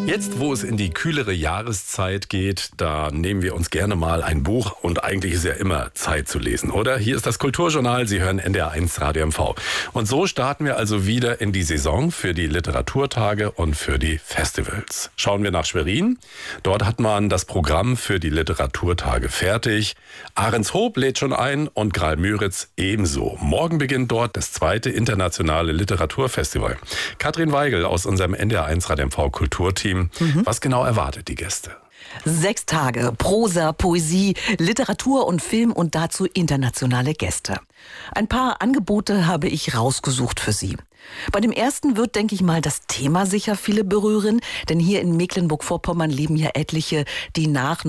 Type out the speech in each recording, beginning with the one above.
Jetzt, wo es in die kühlere Jahreszeit geht, da nehmen wir uns gerne mal ein Buch und eigentlich ist ja immer Zeit zu lesen, oder? Hier ist das Kulturjournal, Sie hören NDR1 Radio MV. Und so starten wir also wieder in die Saison für die Literaturtage und für die Festivals. Schauen wir nach Schwerin. Dort hat man das Programm für die Literaturtage fertig. Ahrenshoop lädt schon ein und Graal-Müritz ebenso. Morgen beginnt dort das 2. internationale Literaturfestival. Katrin Weigel aus unserem NDR1 Radio MV Kulturteam. Was genau erwartet die Gäste? 6 Tage, Prosa, Poesie, Literatur und Film und dazu internationale Gäste. Ein paar Angebote habe ich rausgesucht für Sie. Bei dem ersten wird, denke ich mal, das Thema sicher viele berühren, denn hier in Mecklenburg-Vorpommern leben ja etliche, die nach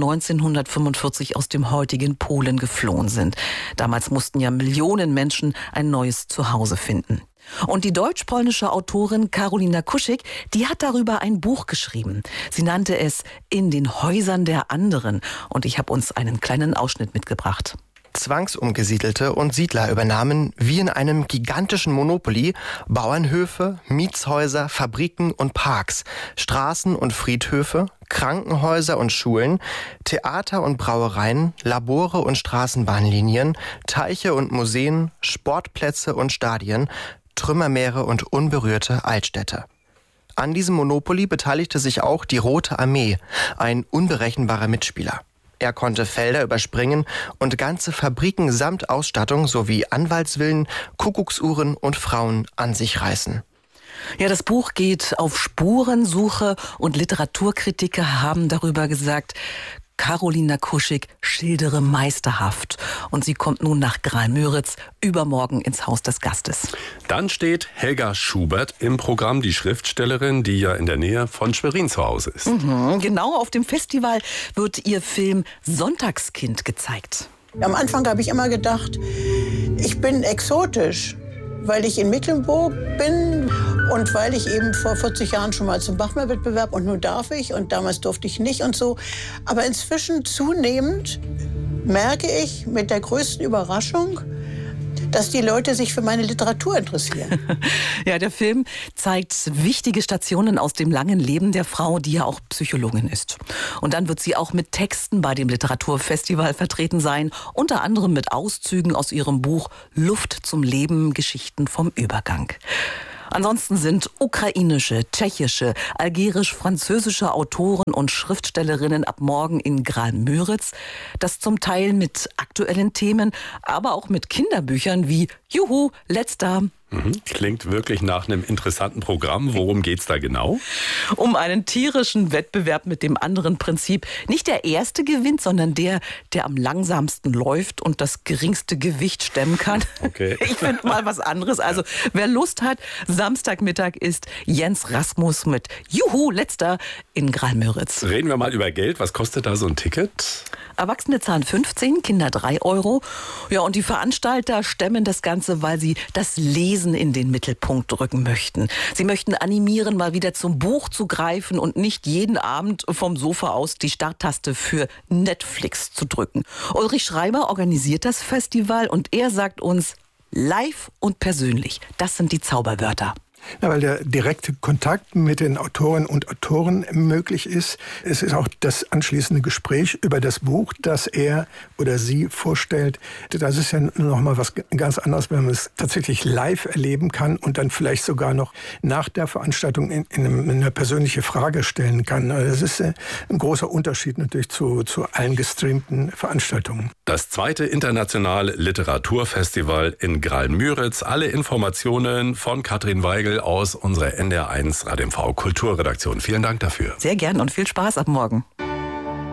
1945 aus dem heutigen Polen geflohen sind. Damals mussten ja Millionen Menschen ein neues Zuhause finden. Und die deutsch-polnische Autorin Karolina Kuschig, die hat darüber ein Buch geschrieben. Sie nannte es »In den Häusern der anderen« und ich habe uns einen kleinen Ausschnitt mitgebracht. Zwangsumgesiedelte und Siedler übernahmen wie in einem gigantischen Monopoly Bauernhöfe, Mietshäuser, Fabriken und Parks, Straßen und Friedhöfe, Krankenhäuser und Schulen, Theater und Brauereien, Labore und Straßenbahnlinien, Teiche und Museen, Sportplätze und Stadien, Trümmermeere und unberührte Altstädte. An diesem Monopoly beteiligte sich auch die Rote Armee, ein unberechenbarer Mitspieler. Er konnte Felder überspringen und ganze Fabriken samt Ausstattung sowie Anwaltsvillen, Kuckucksuhren und Frauen an sich reißen. Ja, das Buch geht auf Spurensuche und Literaturkritiker haben darüber gesagt, Karolina Kuschig schildere meisterhaft. Und sie kommt nun nach Graal-Müritz übermorgen ins Haus des Gastes. Dann steht Helga Schubert im Programm, die Schriftstellerin, die ja in der Nähe von Schwerin zu Hause ist. Genau, auf dem Festival wird ihr Film Sonntagskind gezeigt. Am Anfang habe ich immer gedacht, ich bin exotisch, weil ich in Mecklenburg bin und weil ich eben vor 40 Jahren schon mal zum Bachmann-Wettbewerb und nun darf ich und damals durfte ich nicht und so. Aber inzwischen zunehmend merke ich mit der größten Überraschung, dass die Leute sich für meine Literatur interessieren. Ja, der Film zeigt wichtige Stationen aus dem langen Leben der Frau, die ja auch Psychologin ist. Und dann wird sie auch mit Texten bei dem Literaturfestival vertreten sein, unter anderem mit Auszügen aus ihrem Buch Luft zum Leben, Geschichten vom Übergang. Ansonsten sind ukrainische, tschechische, algerisch-französische Autoren und Schriftstellerinnen ab morgen in Graal-Müritz. Das zum Teil mit aktuellen Themen, aber auch mit Kinderbüchern wie Juhu, letzter. Klingt wirklich nach einem interessanten Programm. Worum geht's da genau? Um einen tierischen Wettbewerb mit dem anderen Prinzip. Nicht der Erste gewinnt, sondern der am langsamsten läuft und das geringste Gewicht stemmen kann. Okay. Ich finde mal was anderes. Also wer Lust hat, Samstagmittag ist Jens Rasmus mit Juhu, letzter in Graal-Müritz. Reden wir mal über Geld. Was kostet da so ein Ticket? Erwachsene zahlen 15, Kinder 3 Euro. Ja, und die Veranstalter stemmen das Ganze, weil sie das Lesen in den Mittelpunkt rücken möchten. Sie möchten animieren, mal wieder zum Buch zu greifen und nicht jeden Abend vom Sofa aus die Starttaste für Netflix zu drücken. Ulrich Schreiber organisiert das Festival und er sagt uns, live und persönlich, das sind die Zauberwörter. Ja, weil der direkte Kontakt mit den Autorinnen und Autoren möglich ist. Es ist auch das anschließende Gespräch über das Buch, das er oder sie vorstellt. Das ist ja noch mal was ganz anderes, wenn man es tatsächlich live erleben kann und dann vielleicht sogar noch nach der Veranstaltung in eine persönliche Frage stellen kann. Das ist ein großer Unterschied natürlich zu allen gestreamten Veranstaltungen. Das 2. internationale Literaturfestival in Graal-Müritz. Alle Informationen von Katrin Weigel aus unserer NDR1 Radio MV Kulturredaktion. Vielen Dank dafür. Sehr gern und viel Spaß ab morgen.